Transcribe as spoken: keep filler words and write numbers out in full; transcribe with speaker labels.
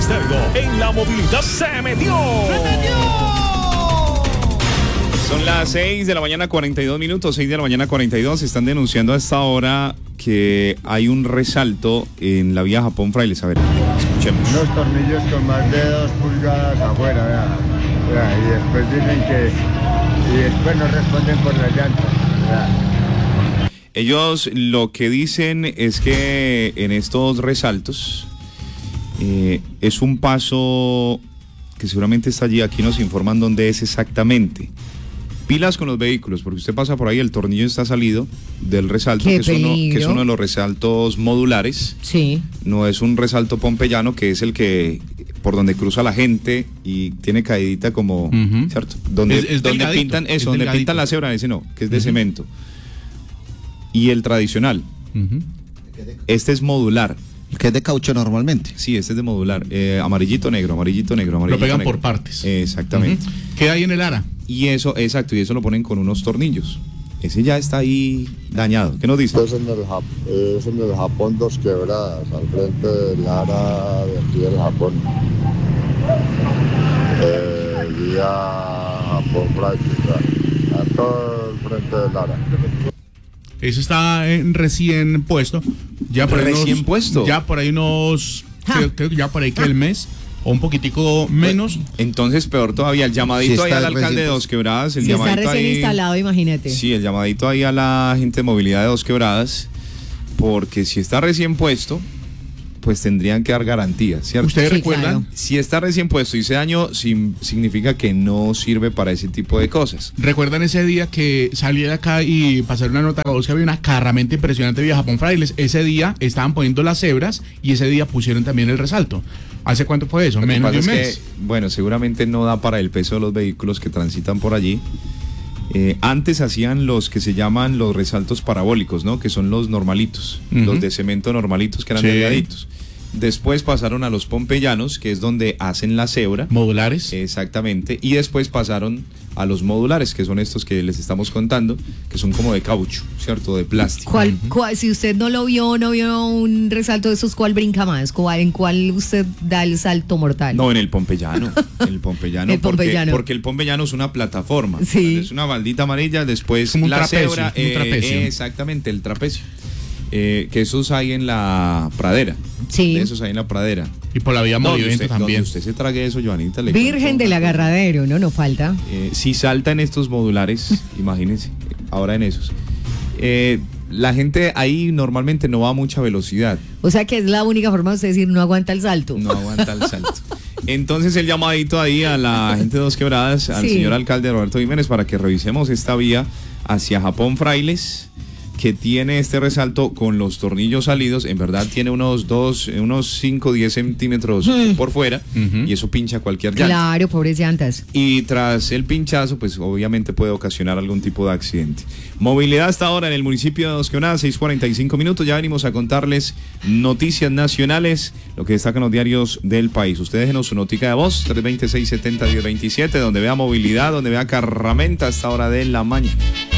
Speaker 1: Estéreo, en la movilidad se metió. ¡Se metió!
Speaker 2: Son las seis de la mañana, cuarenta y dos minutos, seis de la mañana, cuarenta y dos. Están denunciando a esta hora que hay un resalto en la vía Japón-Frailes. A ver, escuchemos.
Speaker 3: Unos tornillos con más de dos pulgadas afuera, vea, vea, y después dicen que... Y después no responden por las llantas, vea.
Speaker 2: Ellos lo que dicen es que en estos resaltos eh, es un paso que seguramente está allí. Aquí nos informan dónde es exactamente. Pilas con los vehículos, porque usted pasa por ahí, el tornillo está salido del resalto, que es, uno, que es uno de los resaltos modulares.
Speaker 4: Sí.
Speaker 2: No es un resalto pompeyano, que es el que por donde cruza la gente y tiene caidita como, uh-huh. ¿cierto? Donde,
Speaker 5: es, es
Speaker 2: donde pintan eso,
Speaker 5: es
Speaker 2: donde
Speaker 5: delgadito.
Speaker 2: pintan la cebra, ese no, que es de uh-huh. cemento. Y el tradicional. Uh-huh. Este es modular.
Speaker 6: El que es de caucho normalmente.
Speaker 2: Sí, este es de modular. Eh, amarillito negro, amarillito negro, amarillito
Speaker 5: Lo pegan
Speaker 2: negro.
Speaker 5: por partes.
Speaker 2: Eh, exactamente.
Speaker 5: Uh-huh. ¿Qué hay en el ara?
Speaker 2: Y eso, exacto, y eso lo ponen con unos tornillos. Ese ya está ahí dañado. ¿Qué nos dice?
Speaker 3: Es en el, Jap- es en el Japón Dos Quebradas, al frente del Lara de aquí del Japón. Eh, vía Japón Frailes, a todo el frente del Lara.
Speaker 5: Eso está en recién puesto. Ya por ahí
Speaker 2: recién
Speaker 5: unos,
Speaker 2: puesto.
Speaker 5: Ya por ahí unos, creo, creo que ya por ahí que el mes o un poquitico menos.
Speaker 2: Entonces peor todavía, el llamadito
Speaker 6: Sí,
Speaker 2: ahí al
Speaker 6: recién,
Speaker 2: alcalde de Dos Quebradas, el
Speaker 4: Si está
Speaker 2: llamadito
Speaker 4: recién
Speaker 2: ahí,
Speaker 4: instalado, imagínate.
Speaker 2: Sí, el llamadito ahí a la gente de movilidad de Dos Quebradas, porque si está recién puesto, pues tendrían que dar garantías, ¿cierto?
Speaker 5: ¿Ustedes
Speaker 4: Sí,
Speaker 5: recuerdan?
Speaker 4: claro.
Speaker 2: Si está recién puesto y ese año sim- significa que no sirve para ese tipo de cosas.
Speaker 5: ¿Recuerdan ese día que salí de acá y pasé una nota de voz que había una carramenta impresionante vía Japón Frailes? Ese día estaban poniendo las cebras y ese día pusieron también el resalto. ¿Hace cuánto fue eso?
Speaker 2: Lo que
Speaker 5: Menos de un
Speaker 2: pasa
Speaker 5: mes.
Speaker 2: es que, bueno, seguramente no da para el peso de los vehículos que transitan por allí. Eh, antes hacían los que se llaman los resaltos parabólicos, ¿no? Que son los normalitos, uh-huh. los de cemento normalitos que eran
Speaker 5: sí.
Speaker 2: delgaditos. Después pasaron a los pompeyanos, que es donde hacen la cebra.
Speaker 5: Modulares.
Speaker 2: Exactamente. Y después pasaron a los modulares, que son estos que les estamos contando, que son como de caucho, ¿cierto? De plástico.
Speaker 4: ¿Cuál, cuál, si usted no lo vio, no vio un resalto de esos, ¿cuál brinca más? ¿Cuál, ¿En cuál usted da el salto mortal?
Speaker 2: No, en el pompeyano. El pompeyano.
Speaker 4: El pompeyano.
Speaker 2: Porque, porque el pompeyano es una plataforma.
Speaker 4: Sí.
Speaker 2: Es una baldita amarilla, después
Speaker 5: como un
Speaker 2: la
Speaker 5: trapecio,
Speaker 2: cebra.
Speaker 5: un trapecio.
Speaker 2: Eh, exactamente, el trapecio. Eh, que esos hay en la pradera.
Speaker 4: Sí.
Speaker 2: De esos hay en la pradera.
Speaker 5: Y por la vía
Speaker 2: Donde
Speaker 5: Movimiento
Speaker 2: usted,
Speaker 5: también.
Speaker 2: donde usted se trague eso, Joanita. Le
Speaker 4: Virgen
Speaker 2: cuento
Speaker 4: del
Speaker 2: una cosa.
Speaker 4: agarradero, ¿no? No falta.
Speaker 2: Eh, si salta en estos modulares, imagínense, ahora en esos. Eh, la gente ahí normalmente no va a mucha velocidad.
Speaker 4: O sea que es la única forma de usted decir no aguanta el salto.
Speaker 2: No aguanta el salto. Entonces el llamadito ahí a la gente de Dos Quebradas, al
Speaker 4: Sí.
Speaker 2: señor alcalde Roberto Jiménez, para que revisemos esta vía hacia Japón Frailes, que tiene este resalto con los tornillos salidos. En verdad tiene unos dos, unos cinco, diez centímetros
Speaker 4: Hmm.
Speaker 2: por fuera,
Speaker 5: Uh-huh.
Speaker 2: y eso pincha cualquier llanta.
Speaker 4: Claro, pobres llantas.
Speaker 2: Y tras el pinchazo, pues obviamente puede ocasionar algún tipo de accidente. Movilidad hasta ahora en el municipio de Dos Quebradas, seis cuarenta y cinco minutos. Ya venimos a contarles noticias nacionales, lo que destacan los diarios del país. Ustedes déjenos su notica de voz, tres dos seis, seis cero, uno cero dos siete, donde vea movilidad, donde vea carramenta a esta hora de la mañana.